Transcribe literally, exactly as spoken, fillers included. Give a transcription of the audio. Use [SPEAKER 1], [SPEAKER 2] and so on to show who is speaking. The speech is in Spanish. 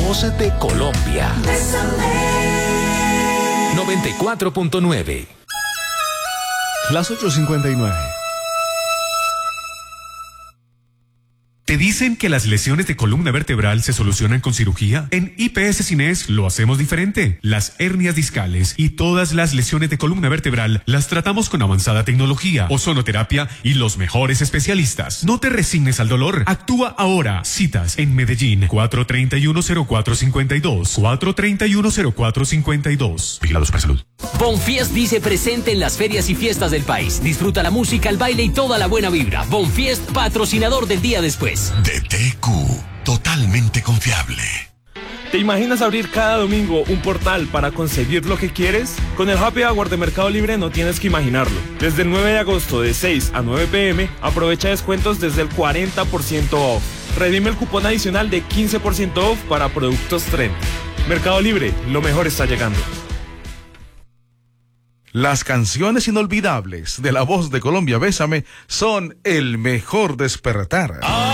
[SPEAKER 1] voz de Colombia. noventa y cuatro punto nueve.
[SPEAKER 2] Las ocho cincuenta y nueve.
[SPEAKER 3] ¿Te dicen que las lesiones de columna vertebral se solucionan con cirugía? En I P S Cines lo hacemos diferente. Las hernias discales y todas las lesiones de columna vertebral las tratamos con avanzada tecnología, ozonoterapia y los mejores especialistas. No te resignes al dolor. Actúa ahora. Citas en Medellín cuatro tres uno cero cuatro cinco dos. cuatro tres uno cero cuatro cinco dos. Vigilado Supersalud.
[SPEAKER 4] Bonfiest dice presente en las ferias y fiestas del país. Disfruta la música, el baile y toda la buena vibra. Bonfiest, patrocinador del día después.
[SPEAKER 5] D T Q, totalmente confiable.
[SPEAKER 6] ¿Te imaginas abrir cada domingo un portal para conseguir lo que quieres? Con el Happy Hour de Mercado Libre no tienes que imaginarlo. Desde el nueve de agosto de seis a nueve pe eme, aprovecha descuentos desde el cuarenta por ciento off. Redime el cupón adicional de quince por ciento off para productos Trend. Mercado Libre, lo mejor está llegando.
[SPEAKER 2] Las canciones inolvidables de La Voz de Colombia, Bésame, son el mejor despertar.